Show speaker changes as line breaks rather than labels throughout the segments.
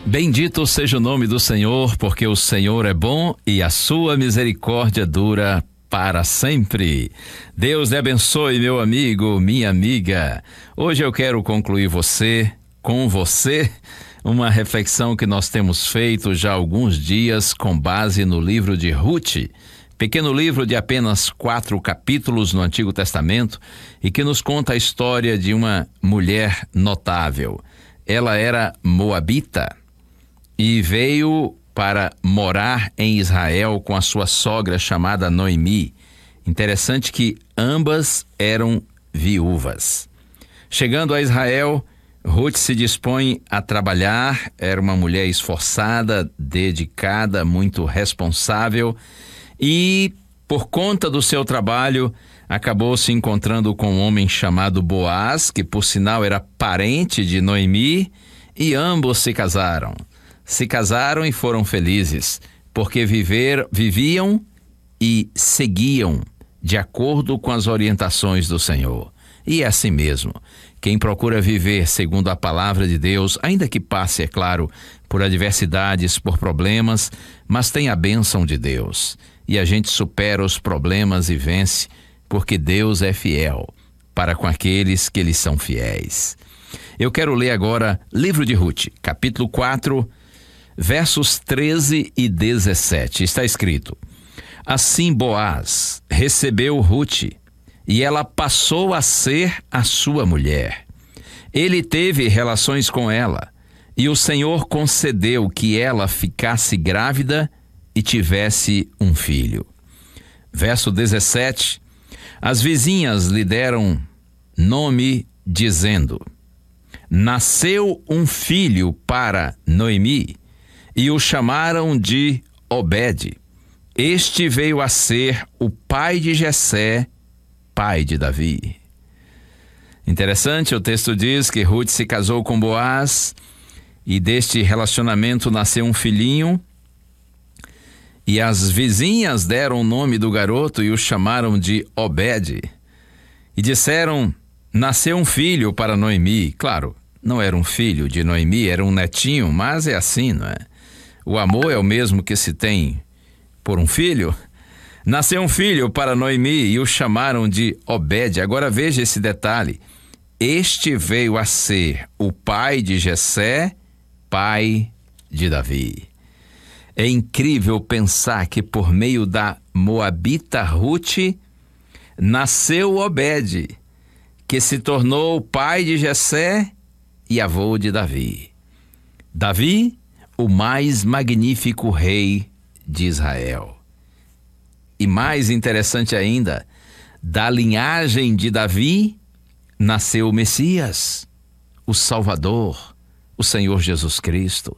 Bendito seja o nome do Senhor, porque o Senhor é bom e a sua misericórdia dura para sempre. Deus lhe abençoe, meu amigo, minha amiga. Hoje eu quero concluir com você, uma reflexão que nós temos feito já há alguns dias com base no livro de Ruth, pequeno livro de apenas 4 capítulos no Antigo Testamento e que nos conta a história de uma mulher notável. Ela era moabita e veio para morar em Israel com a sua sogra chamada Noemi. Interessante que ambas eram viúvas. Chegando a Israel, Ruth se dispõe a trabalhar, era uma mulher esforçada, dedicada, muito responsável e, por conta do seu trabalho, acabou se encontrando com um homem chamado Boaz, que por sinal era parente de Noemi, e ambos se casaram. Se casaram e foram felizes, porque viviam e seguiam de acordo com as orientações do Senhor. E é assim mesmo. Quem procura viver segundo a palavra de Deus, ainda que passe, é claro, por adversidades, por problemas, mas tem a bênção de Deus. E a gente supera os problemas e vence, porque Deus é fiel para com aqueles que lhe são fiéis. Eu quero ler agora livro de Ruth, capítulo 4, versos 13 e 17. Está escrito: Assim Boaz recebeu Ruth, e ela passou a ser a sua mulher. Ele teve relações com ela, e o Senhor concedeu que ela ficasse grávida e tivesse um filho. Verso 17. As vizinhas lhe deram nome, dizendo: Nasceu um filho para Noemi, e o chamaram de Obed. Este veio a ser o pai de Jessé, pai de Davi. Interessante, o texto diz que Ruth se casou com Boaz e deste relacionamento nasceu um filhinho, e as vizinhas deram o nome do garoto e o chamaram de Obed. E disseram: nasceu um filho para Noemi. Claro, não era um filho de Noemi, era um netinho, mas é assim, não é? O amor é o mesmo que se tem por um filho. Nasceu um filho para Noemi e o chamaram de Obed. Agora veja esse detalhe. Este veio a ser o pai de Jessé, pai de Davi. É incrível pensar que por meio da moabita Ruth nasceu Obed, que se tornou o pai de Jessé e avô de Davi. Davi, o mais magnífico rei de Israel. E mais interessante ainda, da linhagem de Davi nasceu o Messias, o Salvador, o Senhor Jesus Cristo.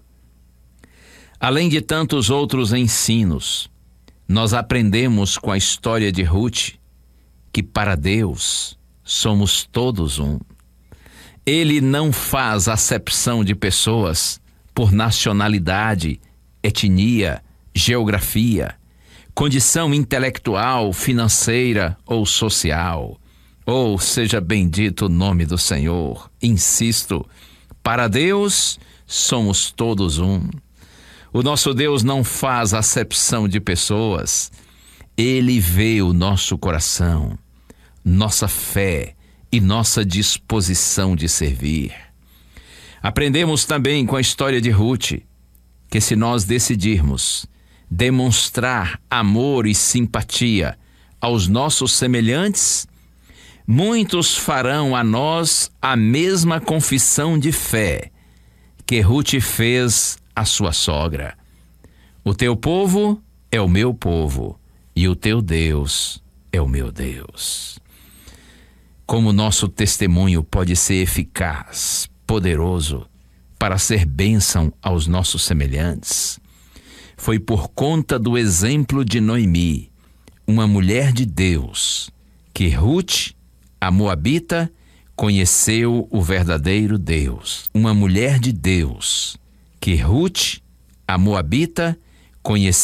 Além de tantos outros ensinos, nós aprendemos com a história de Ruth que para Deus somos todos um. Ele não faz acepção de pessoas por nacionalidade, etnia, geografia, condição intelectual, financeira ou social. Ou seja bendito o nome do Senhor. Insisto, para Deus somos todos um. O nosso Deus não faz acepção de pessoas. Ele vê o nosso coração, nossa fé e nossa disposição de servir. Aprendemos também com a história de Ruth que se nós decidirmos demonstrar amor e simpatia aos nossos semelhantes, muitos farão a nós a mesma confissão de fé que Ruth fez à sua sogra. O teu povo é o meu povo e o teu Deus é o meu Deus. Como nosso testemunho pode ser eficaz, poderoso, para ser bênção aos nossos semelhantes. Foi por conta do exemplo de Noemi, uma mulher de Deus, que Ruth, a moabita, conheceu o verdadeiro Deus. Uma mulher de Deus, que Ruth, a moabita, conheceu